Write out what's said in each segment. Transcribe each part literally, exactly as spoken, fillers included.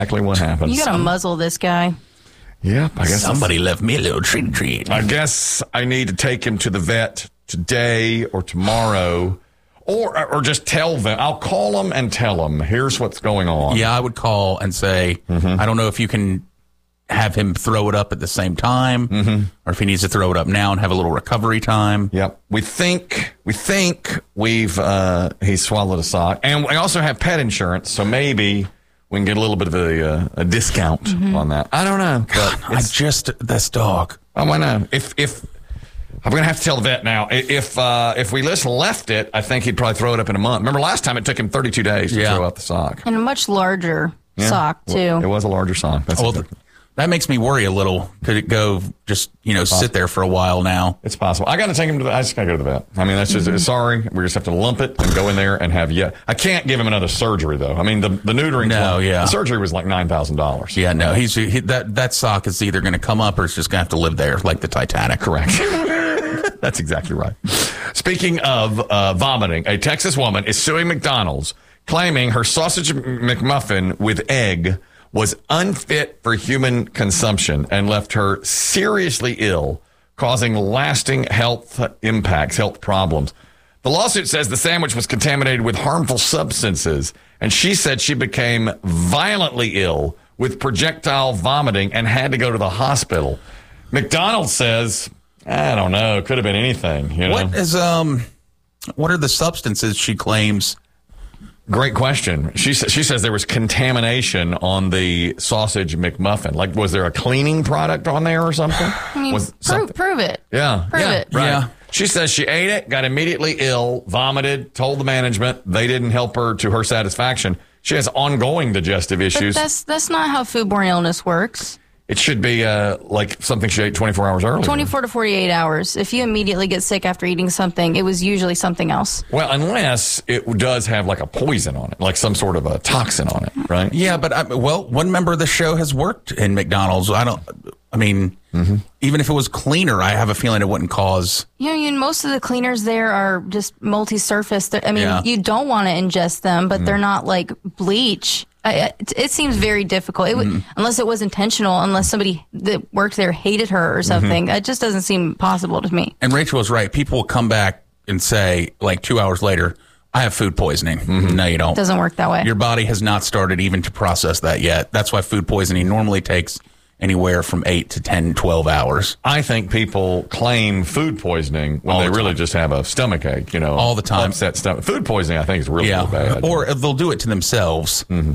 exactly what happens. You got to muzzle this guy. Yep, I guess somebody left me a little treat treat. I guess I need to take him to the vet today or tomorrow, or or just tell them. I'll call them and tell them, here's what's going on. Yeah, I would call and say, mm-hmm. I don't know if you can have him throw it up at the same time, mm-hmm. or if he needs to throw it up now and have a little recovery time. Yep. We think we think we've uh, he's swallowed a sock, and we also have pet insurance, so maybe we can get a little bit of a, uh, a discount mm-hmm. on that. I don't know. But I just this dog. Oh, I know. If if I'm going to have to tell the vet now. If uh, if we just left it, I think he'd probably throw it up in a month. Remember last time it took him thirty-two days to yeah. throw out the sock, and a much larger yeah. sock too. Well, it was a larger sock. That's well, that makes me worry a little. Could it go just, you know, sit there for a while now? It's possible. I got to take him to the, I just got to go to the vet. I mean, that's just, mm-hmm. sorry. We just have to lump it and go in there and have, yeah. I can't give him another surgery, though. I mean, the, the neutering. No, club, yeah. The surgery was like nine thousand dollars. Yeah, no. He's he, that, that sock is either going to come up or it's just going to have to live there like the Titanic. Correct. That's exactly right. Speaking of uh, vomiting, a Texas woman is suing McDonald's, claiming her sausage McMuffin with egg was unfit for human consumption and left her seriously ill, causing lasting health impacts, health problems. The lawsuit says the sandwich was contaminated with harmful substances, and she said she became violently ill with projectile vomiting and had to go to the hospital. McDonald's says, I don't know, it could have been anything. You know? What is um, what are the substances she claims? Great question. She she says there was contamination on the sausage McMuffin. Like, was there a cleaning product on there or something? I mean, was prove, prove it. Yeah. Prove yeah, it. Right. Yeah. She says she ate it, got immediately ill, vomited, told the management they didn't help her to her satisfaction. She has ongoing digestive issues. But that's that's not how foodborne illness works. It should be uh, like something she ate twenty-four hours earlier. twenty-four to forty-eight hours. If you immediately get sick after eating something, it was usually something else. Well, unless it does have like a poison on it, like some sort of a toxin on it, right? Yeah, but I, well, one member of the show has worked in McDonald's. I don't. I mean, mm-hmm. even if it was cleaner, I have a feeling it wouldn't cause. You know, you, most of the cleaners there are just multi-surface. They're, I mean, Yeah. you don't want to ingest them, but mm. they're not like bleach. I, it, it seems very difficult. It would, mm. unless it was intentional, unless somebody that worked there hated her or something. Mm-hmm. It just doesn't seem possible to me. And Rachel was right. People will come back and say, like two hours later, I have food poisoning. Mm-hmm. No, you don't. It doesn't work that way. Your body has not started even to process that yet. That's why food poisoning normally takes anywhere from eight to ten, twelve hours. I think people claim food poisoning when All they the really time. just have a stomach ache, you know. All the time. Upset stomach. Food poisoning, I think, is really, yeah. really bad. Or they'll do it to themselves. Mm-hmm.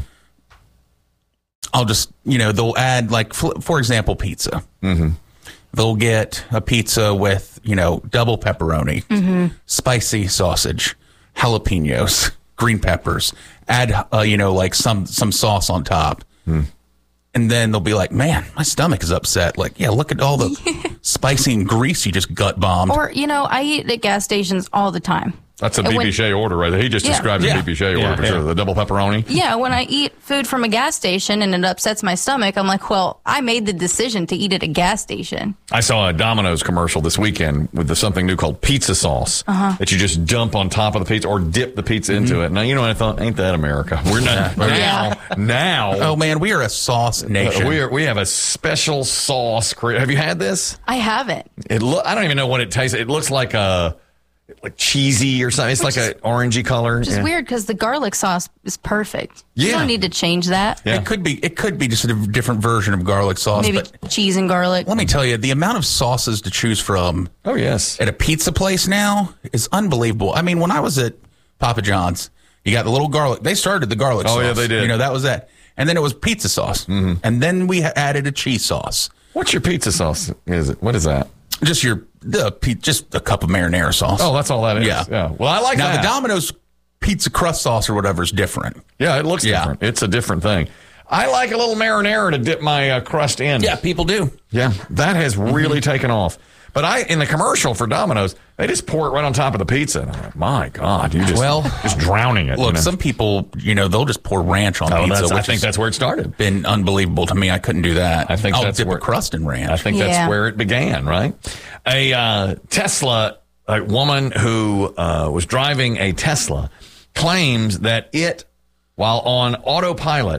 I'll just, you know, they'll add, like, for example, pizza. Mm-hmm. They'll get a pizza with, you know, double pepperoni, mm-hmm. spicy sausage, jalapenos, green peppers, add, uh, you know, like some, some sauce on top. Mm. And then they'll be like, man, my stomach is upset. Like, yeah, look at all the spicy and grease you just gut bombed. Or, you know, I eat at gas stations all the time. That's a B B Shea order right there. He just yeah. described yeah. a B B Shea yeah. order for sure. The double pepperoni. Yeah, when I eat food from a gas station and it upsets my stomach, I'm like, well, I made the decision to eat at a gas station. I saw a Domino's commercial this weekend with the, something new called pizza sauce uh-huh. that you just dump on top of the pizza or dip the pizza into mm-hmm. it. Now, you know what I thought? Ain't that America? We're not. Yeah. Now, now. Oh, man, we are a sauce nation. Uh, we, are, we have a special sauce. Have you had this? I haven't. It lo- I don't even know what it tastes. It looks like a... like cheesy or something. It's Which like an orangey color. Which is yeah. weird because the garlic sauce is perfect. Yeah. You don't need to change that. Yeah. It could be it could be just a different version of garlic sauce. Maybe but cheese and garlic. let me tell you, the amount of sauces to choose from Oh, yes. at a pizza place now is unbelievable. I mean, when I was at Papa John's, you got the little garlic. They started the garlic Oh, sauce. yeah, they did. You know, that was that. And then it was pizza sauce. Mm-hmm. And then we added a cheese sauce. What's your pizza sauce? Is it? What is that? Just your the just a cup of marinara sauce. Oh, that's all that is. Yeah. yeah. Well, I like now that. the Domino's pizza crust sauce or whatever is different. Yeah, it looks Yeah. different. It's a different thing. I like a little marinara to dip my uh, crust in. Yeah, people do. Yeah, that has really mm-hmm. taken off. But I, in the commercial for Domino's, they just pour it right on top of the pizza. And I'm like, my God, you just well, just drowning it. Look, you know? some people, you know, they'll just pour ranch on Oh, pizza. that's, I which think has that's where it started. been unbelievable to me. I couldn't do that. I think I'll that's dip where a crust in ranch. I think Yeah. that's where it began, right? A uh, Tesla, a woman who uh, was driving a Tesla, claims that it, while on autopilot,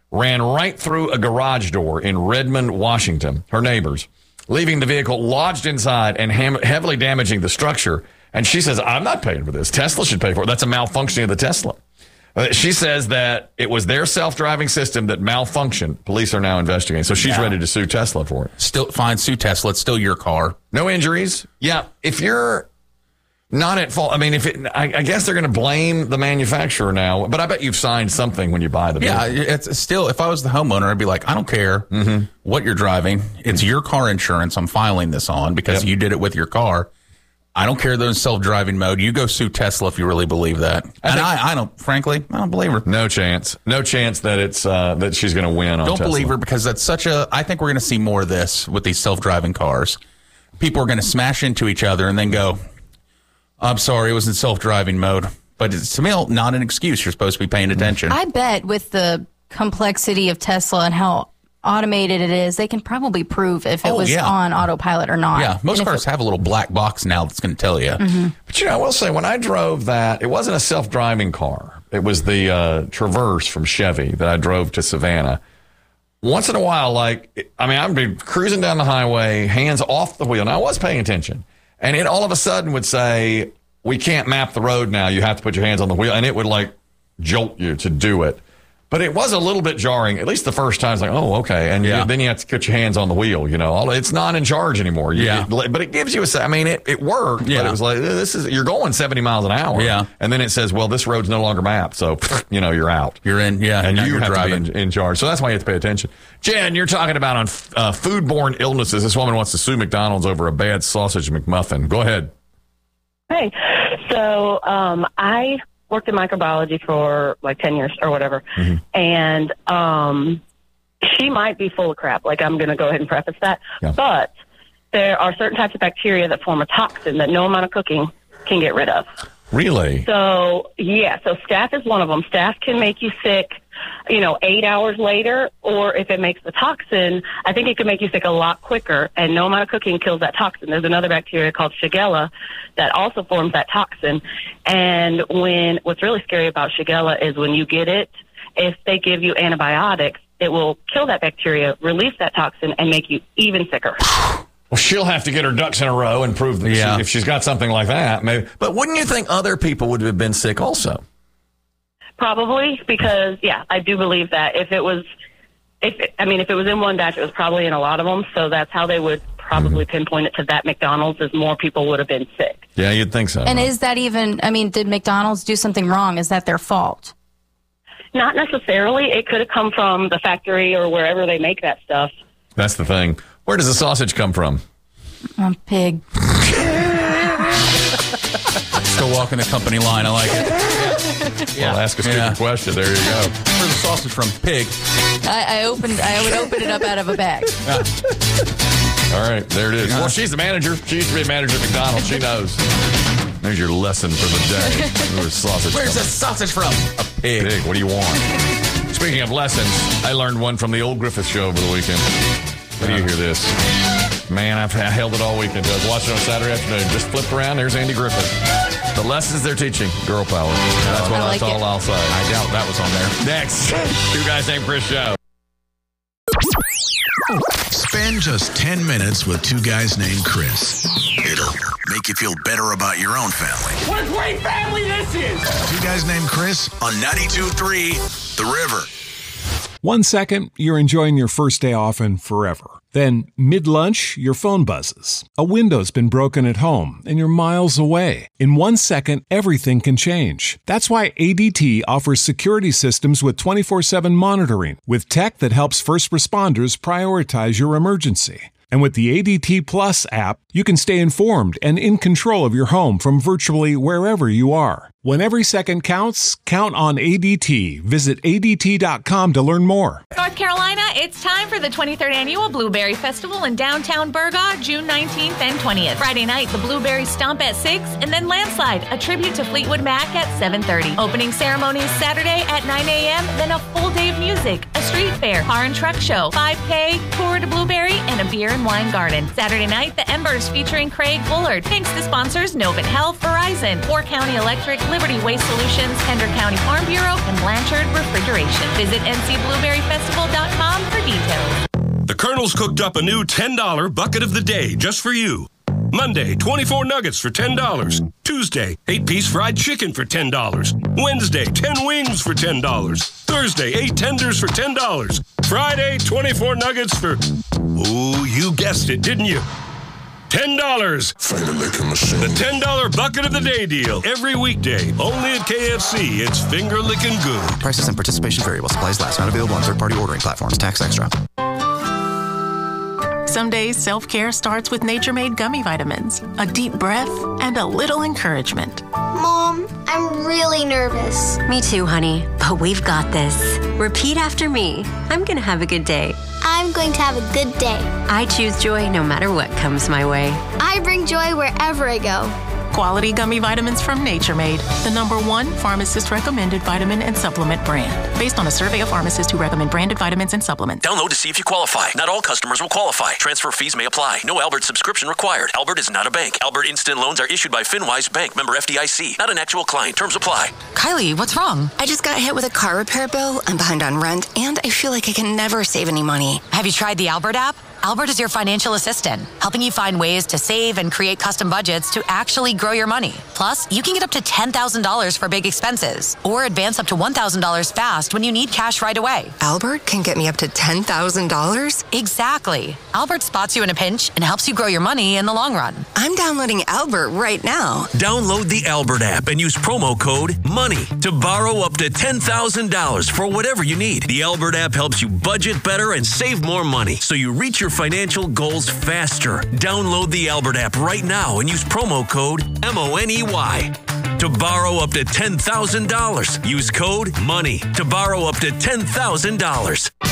ran right through a garage door in Redmond, Washington, her neighbors, leaving the vehicle lodged inside and ham- heavily damaging the structure. And she says, I'm not paying for this. Tesla should pay for it. That's a malfunctioning of the Tesla. Uh, she says that it was their self-driving system that malfunctioned. Police are now investigating. So she's Yeah. ready to sue Tesla for it. Still, fine, sue Tesla. It's still your car. No injuries. Yeah. If you're not at fault, I mean, if it, I, I guess they're going to blame the manufacturer now, but I bet you've signed something when you buy the vehicle. Yeah, it's still, if I was the homeowner, I'd be like, I don't care mm-hmm. what you're driving. It's your car insurance I'm filing this on because Yep. you did it with your car. I don't care those self-driving mode. You go sue Tesla if you really believe that. I and think- I, I don't, frankly, I don't believe her. No chance. No chance that it's uh, that she's going to win on Don't Tesla. believe her because that's such a, I think we're going to see more of this with these self-driving cars. People are going to smash into each other and then go, I'm sorry, it was in self-driving mode. But it's to me not an excuse. You're supposed to be paying attention. I bet with the complexity of Tesla and how automated it is, they can probably prove if it Oh, was yeah. on autopilot or not. yeah, most And if cars it- have a little black box now that's going to tell you. Mm-hmm. But you know, I will say, when I drove that, it wasn't a self-driving car. It was the uh, Traverse from Chevy that I drove to Savannah. Once in a while, like, I mean, I'd be cruising down the highway, hands off the wheel. Now, I was paying attention. And it all of a sudden would say, we can't map the road now. You have to put your hands on the wheel. And it would, like, jolt you to do it. But it was a little bit jarring, at least the first time. It's like, oh, okay. And Yeah. you, then you have to put your hands on the wheel, you know. All- It's not in charge anymore. You, Yeah. it- but it gives you a, se- I mean, it, it worked. But Yeah. it was like, this is, you're going seventy miles an hour. Yeah. And then it says, well, this road's no longer mapped. So, you know, you're out. You're in, yeah. And now you you're have driving. to be in, in charge. So that's why you have to pay attention. Jen, you're talking about on uh, foodborne illnesses. This woman wants to sue McDonald's over a bad sausage McMuffin. Go ahead. Hey, so um, I worked in microbiology for like ten years or whatever, Mm-hmm. and um, she might be full of crap. Like, I'm going to go ahead and preface that. Yeah. But there are certain types of bacteria that form a toxin that no amount of cooking can get rid of. Really? So, yeah, so staph is one of them. Staph can make you sick, you know, eight hours later, or if it makes the toxin, I think it can make you sick a lot quicker, and no amount of cooking kills that toxin. There's another bacteria called Shigella that also forms that toxin, and when what's really scary about Shigella is when you get it, if they give you antibiotics, it will kill that bacteria, release that toxin, and make you even sicker. Well, she'll have to get her ducks in a row and prove that Yeah. she, if she's got something like that. Maybe. But wouldn't you think other people would have been sick also? Probably, because, yeah, I do believe that if it was, if it, I mean, if it was in one batch, it was probably in a lot of them. So that's how they would probably Mm-hmm. pinpoint it to that McDonald's, is more people would have been sick. Yeah, you'd think so. And huh? is that even, I mean, did McDonald's do something wrong? Is that their fault? Not necessarily. It could have come from the factory or wherever they make that stuff. That's the thing. Where does the sausage come from? I'm pig. Still walking the company line. I like it. Well, ask a stupid Yeah. question. There you go. Where's the sausage from? Pig. I, I opened, I would open it up out of a bag. All right, there it is. Well, she's the manager. She used to be a manager at McDonald's. She knows. There's your lesson for the day. Where's sausage Where's from? the sausage from? A pig. Pig, what do you want? Speaking of lessons, I learned one from the old Griffith show over the weekend. Where do you hear this? Man, I've I held it all weekend. I was watching on Saturday afternoon. Just flipped around. There's Andy Griffith. The lessons they're teaching, girl power. That's what I that's like all it. I'll say. I doubt that was on there. Next, two guys named Chris show. Spend just ten minutes with two guys named Chris. It'll make you feel better about your own family. What a great family this is! Two guys named Chris on ninety-two point three The River. One second, you're enjoying your first day off and forever. Then, mid-lunch, your phone buzzes. A window's been broken at home, and you're miles away. In one second, everything can change. That's why A D T offers security systems with twenty-four seven monitoring, with tech that helps first responders prioritize your emergency. And with the A D T Plus app, you can stay informed and in control of your home from virtually wherever you are. When every second counts, count on A D T. Visit A D T dot com to learn more. North Carolina, it's time for the twenty-third Annual Blueberry Festival in downtown Burgaw, June nineteenth and twentieth. Friday night, the Blueberry Stomp at six, and then Landslide, a tribute to Fleetwood Mac at seven thirty. Opening ceremonies Saturday at nine a.m., then a full day of music, a street fair, car and truck show, five K, tour to Blueberry, and a beer and wine garden. Saturday night, the Embers featuring Craig Bullard. Thanks to sponsors Novant Health, Verizon, Four County Electric, Liberty Waste Solutions, Pender County Farm Bureau, and Blanchard Refrigeration. Visit N C blueberry festival dot com for details. The Colonel's cooked up a new ten dollar bucket of the day just for you. Monday, twenty-four nuggets for ten dollars. Tuesday, eight-piece fried chicken for ten dollars. Wednesday, ten wings for ten dollars. Thursday, eight tenders for ten dollars. Friday, twenty-four nuggets for... Oh, you guessed it, didn't you? ten dollars. Finger licking machine. The ten dollar bucket of the day deal. Every weekday. Only at K F C. It's finger licking good. Prices and participation vary while supplies last. Not available on third-party ordering platforms. Tax extra. Some days, self-care starts with Nature Made gummy vitamins. A deep breath and a little encouragement. Mom, I'm really nervous. Me too, honey. But we've got this. Repeat after me. I'm going to have a good day. I'm going to have a good day. I choose joy no matter what comes my way. I bring joy wherever I go. Quality gummy vitamins from Nature Made, the number one pharmacist-recommended vitamin and supplement brand. Based on a survey of pharmacists who recommend branded vitamins and supplements. Download to see if you qualify. Not all customers will qualify. Transfer fees may apply. No Albert subscription required. Albert is not a bank. Albert Instant Loans are issued by FinWise Bank, member F D I C. Not an actual client. Terms apply. Kylie, what's wrong? I just got hit with a car repair bill. I'm behind on rent, and I feel like I can never save any money. Have you tried the Albert app? Albert is your financial assistant, helping you find ways to save and create custom budgets to actually grow your money. Plus, you can get up to ten thousand dollars for big expenses or advance up to one thousand dollars fast when you need cash right away. Albert can get me up to ten thousand dollars? Exactly. Albert spots you in a pinch and helps you grow your money in the long run. I'm downloading Albert right now. Download the Albert app and use promo code MONEY to borrow up to ten thousand dollars for whatever you need. The Albert app helps you budget better and save more money so you reach your financial goals faster. Download the Albert app right now and use promo code M O N E Y to borrow up to ten thousand dollars. Use code MONEY to borrow up to ten thousand dollars.